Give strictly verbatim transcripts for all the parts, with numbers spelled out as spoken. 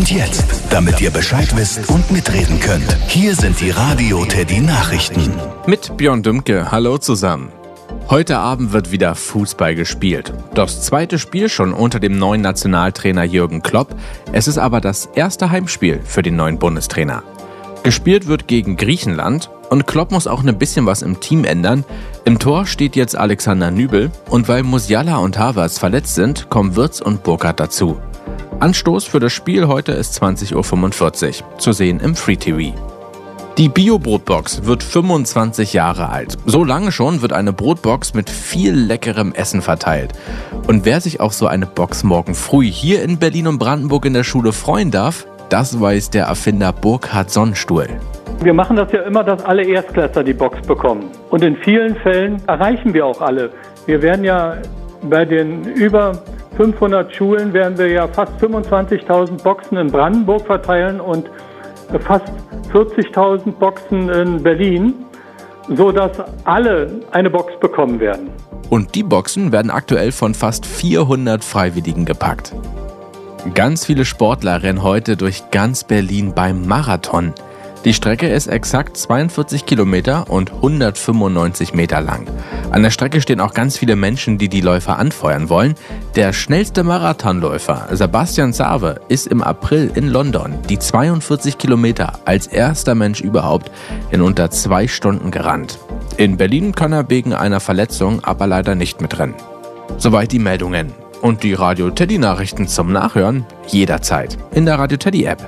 Und jetzt, damit ihr Bescheid wisst und mitreden könnt, hier sind die Radio Teddy Nachrichten. Mit Björn Dümke, hallo zusammen. Heute Abend wird wieder Fußball gespielt. Das zweite Spiel schon unter dem neuen Nationaltrainer Jürgen Klopp. Es ist aber das erste Heimspiel für den neuen Bundestrainer. Gespielt wird gegen Griechenland und Klopp muss auch ein bisschen was im Team ändern. Im Tor steht jetzt Alexander Nübel und weil Musiala und Havertz verletzt sind, kommen Wirtz und Burkhardt dazu. Anstoß für das Spiel heute ist zwanzig Uhr fünfundvierzig, zu sehen im Free T V. Die Bio-Brotbox wird fünfundzwanzig Jahre alt. So lange schon wird eine Brotbox mit viel leckerem Essen verteilt. Und wer sich auf so eine Box morgen früh hier in Berlin und Brandenburg in der Schule freuen darf, das weiß der Erfinder Burkhard Sonnstuhl. Wir machen das ja immer, dass alle Erstklässler die Box bekommen. Und in vielen Fällen erreichen wir auch alle. Wir werden ja bei den über fünfhundert Schulen werden wir ja fast fünfundzwanzigtausend Boxen in Brandenburg verteilen und fast vierzigtausend Boxen in Berlin, sodass alle eine Box bekommen werden. Und die Boxen werden aktuell von fast vierhundert Freiwilligen gepackt. Ganz viele Sportler rennen heute durch ganz Berlin beim Marathon. Die Strecke ist exakt zweiundvierzig Kilometer und hundertfünfundneunzig Meter lang. An der Strecke stehen auch ganz viele Menschen, die die Läufer anfeuern wollen. Der schnellste Marathonläufer, Sebastian Save, ist im April in London die zweiundvierzig Kilometer als erster Mensch überhaupt in unter zwei Stunden gerannt. In Berlin kann er wegen einer Verletzung aber leider nicht mitrennen. Soweit die Meldungen. Und die Radio Teddy Nachrichten zum Nachhören jederzeit in der Radio Teddy App.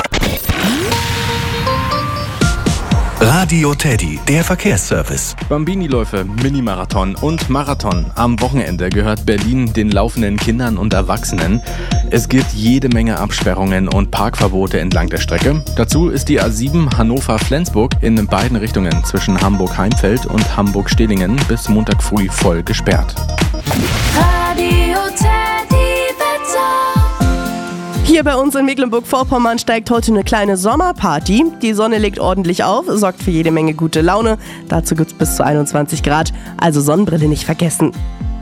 Radio Teddy, der Verkehrsservice. Bambini-Läufe, Minimarathon und Marathon. Am Wochenende gehört Berlin den laufenden Kindern und Erwachsenen. Es gibt jede Menge Absperrungen und Parkverbote entlang der Strecke. Dazu ist die A sieben Hannover-Flensburg in beiden Richtungen zwischen Hamburg-Heimfeld und Hamburg-Stehlingen bis Montag früh voll gesperrt. Radio Teddy Wetter. Hier bei uns in Mecklenburg-Vorpommern steigt heute eine kleine Sommerparty. Die Sonne legt ordentlich auf, sorgt für jede Menge gute Laune. Dazu gibt es bis zu einundzwanzig Grad, also Sonnenbrille nicht vergessen.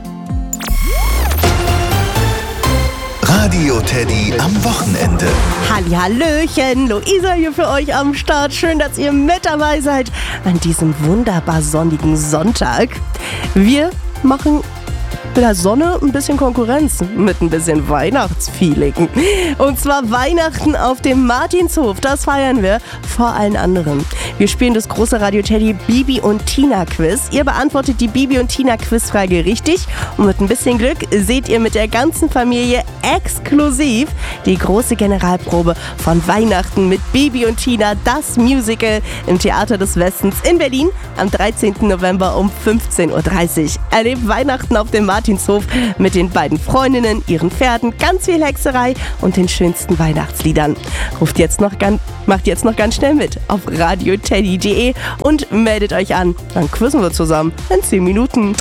Radio Teddy am Wochenende. Hallihallöchen, Luisa hier für euch am Start. Schön, dass ihr mit dabei seid an diesem wunderbar sonnigen Sonntag. Wir machen mit der Sonne ein bisschen Konkurrenz mit ein bisschen Weihnachtsfeeling. Und zwar Weihnachten auf dem Martinshof. Das feiern wir vor allen anderen. Wir spielen das große Radio Teddy Bibi und Tina Quiz. Ihr beantwortet die Bibi und Tina Quizfrage richtig und mit ein bisschen Glück seht ihr mit der ganzen Familie exklusiv die große Generalprobe von Weihnachten mit Bibi und Tina, das Musical im Theater des Westens in Berlin am dreizehnten November um fünfzehn Uhr dreißig. Erlebt Weihnachten auf dem Martinshof mit den beiden Freundinnen, ihren Pferden, ganz viel Hexerei und den schönsten Weihnachtsliedern. Ruft jetzt noch ganz, macht jetzt noch ganz schnell mit auf radio teddy punkt de und meldet euch an. Dann quizzen wir zusammen in zehn Minuten.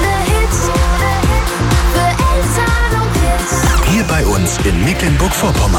Hier bei uns in Mecklenburg-Vorpommern.